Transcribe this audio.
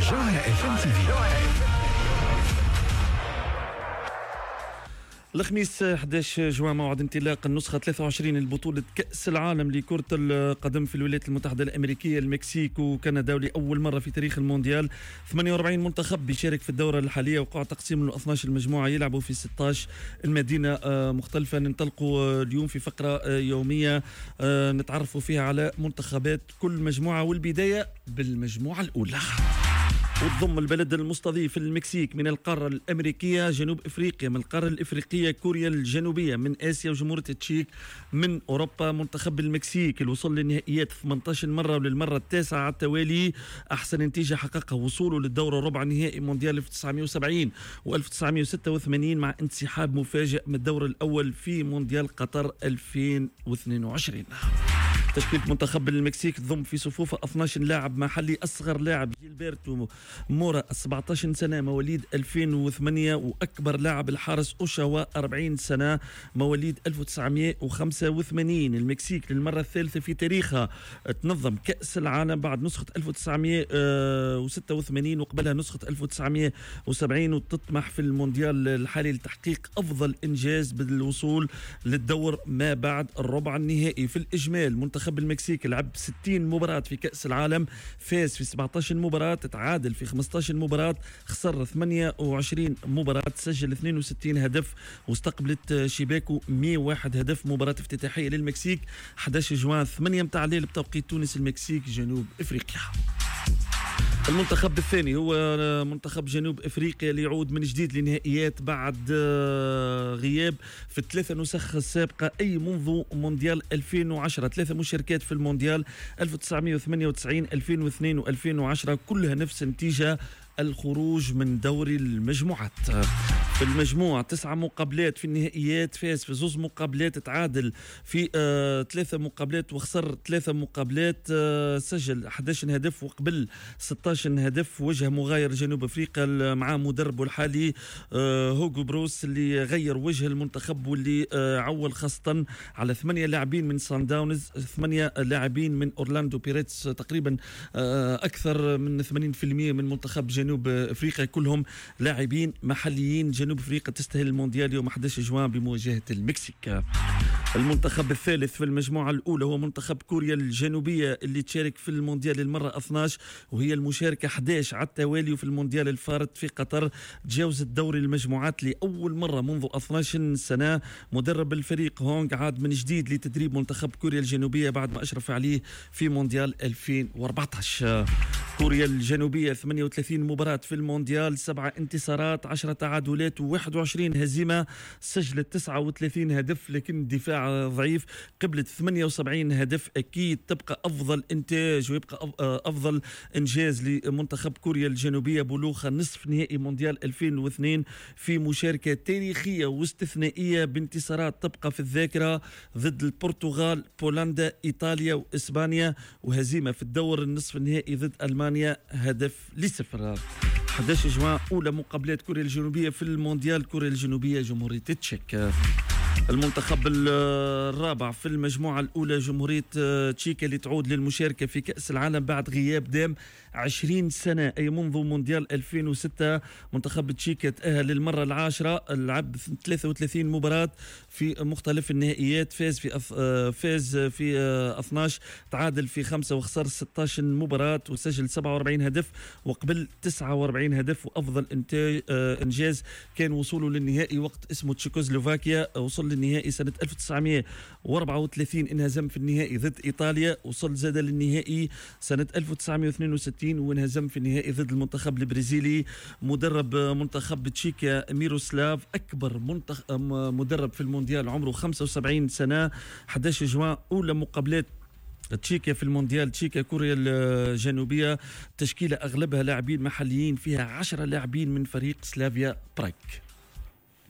جوهرة FM TV. الخميس 11 جوان موعد انطلاق النسخة 23 لبطولة كأس العالم لكرة القدم في الولايات المتحدة الأمريكية، المكسيك وكندا، ولأول مرة في تاريخ المونديال 48 منتخب بيشارك في الدورة الحالية. وقع تقسيم ل 12 المجموعة يلعبوا في 16 المدينة مختلفة. ننطلقوا اليوم في فقرة يومية نتعرفوا فيها على منتخبات كل مجموعة، والبداية بالمجموعة الأولى. وتضم البلد المستضيف المكسيك من القارة الأمريكية، جنوب إفريقيا من القارة الإفريقية، كوريا الجنوبية من آسيا، وجمهورية التشيك من أوروبا. منتخب المكسيك الوصول للنهائيات 18 مرة وللمرة التاسعة على التوالي. أحسن نتيجة حققها وصوله للدورة ربع نهائي مونديال 1970 و1986 مع انسحاب مفاجئ من الدور الأول في مونديال قطر 2022. تشكيلة منتخب المكسيك تضم في صفوفها 12 لاعب محلي. أصغر لاعب جيلبرتو مورا 17 سنة مواليد 2008، وأكبر لاعب الحارس أوشاوا 40 سنة مواليد 1985. المكسيك للمرة الثالثة في تاريخها تنظم كأس العالم بعد نسخة 1986 وقبلها نسخة 1970، وتطمح في المونديال الحالي لتحقيق أفضل إنجاز بالوصول للدور ما بعد الربع النهائي. في الإجمال منتخب المكسيك لعب 60 مباراة في كأس العالم، فاز في 17 مباراة، تعادل في 15 مباراة، خسر 28 مباراة، سجل 62 هدف، واستقبلت شباكه 101 هدف. مباراة افتتاحية للمكسيك 11 جوان 8 متاع الليل بتوقيت تونس، المكسيك جنوب افريقيا. المنتخب الثاني هو منتخب جنوب افريقيا اللي يعود من جديد لنهائيات بعد غياب في الثلاثه نسخ السابقه اي منذ مونديال 2010. 3 مشاركات في المونديال 1998 2002 و2010 كلها نفس النتيجه، الخروج من دوري المجموعات. في المجموعة 9 مقابلات في النهائيات، فاز في 2 مقابلات، تعادل في 3 مقابلات، وخسر 3 مقابلات، سجل 11 هدف وقبل 16 هدف. وجه مغاير جنوب افريقيا مع مدربه الحالي هوغو بروس اللي غير وجه المنتخب، واللي عول خاصة على 8 لاعبين من سان داونز، 8 لاعبين من اورلاندو بيريتس، تقريبا اكثر من 80% من منتخب جنوب افريقيا كلهم لاعبين محليين. جنوب افريقيا تستهل المونديال يوم 11 جوان بمواجهة المكسيك. المنتخب الثالث في المجموعة الأولى هو منتخب كوريا الجنوبية اللي تشارك في المونديال المرة 12، وهي المشاركة 11 على التوالي. وفي المونديال الفارط في قطر تجاوزت دوري المجموعات لأول مرة منذ 12 سنة. مدرب الفريق هونغ عاد من جديد لتدريب منتخب كوريا الجنوبية بعد ما أشرف عليه في مونديال 2014. كوريا الجنوبية 38 مباراة في المونديال، 7 انتصارات، 10 تعادلات و21 هزيمة، سجلت 39 هدف، لكن الدفاع ضعيف، قبلت 78 هدف. أكيد تبقى أفضل إنتاج ويبقى أفضل إنجاز لمنتخب كوريا الجنوبية بلوغ نصف نهائي مونديال 2002 في مشاركة تاريخية واستثنائية بانتصارات تبقى في الذاكرة ضد البرتغال، بولندا، إيطاليا وإسبانيا، وهزيمة في الدور النصف النهائي ضد ألمانيا 1-0. 11 جوان أولى مقابلات كوريا الجنوبية في المونديال، كوريا الجنوبية جمهورية التشيك. المنتخب الرابع في المجموعة الأولى جمهورية تشيكا اللي تعود للمشاركة في كأس العالم بعد غياب دام 20 سنة أي منذ مونديال 2006. منتخب تشيكا تأهل للمرة العاشرة، لعب 33 مباراة في مختلف النهائيات، فاز في 12، تعادل في 5 وخسر 16 مباراة، وسجل 47 هدف وقبل 49 هدف. وأفضل إنجاز كان وصوله للنهائي وقت اسمه تشيكوسلوفاكيا، وصل للنهائي سنة 1934 انهزم في النهائي ضد إيطاليا، وصل زاد للنهائي سنة 1962 وانهزم في النهائي ضد المنتخب البرازيلي. مدرب منتخب تشيكا ميروسلاف، أكبر مدرب في المونديال، عمره 75 سنة. 11 جوان أولى مقابلات تشيكا في المونديال، تشيكا كوريا الجنوبية، تشكيلة أغلبها لاعبين محليين، فيها 10 لاعبين من فريق سلافيا براغ.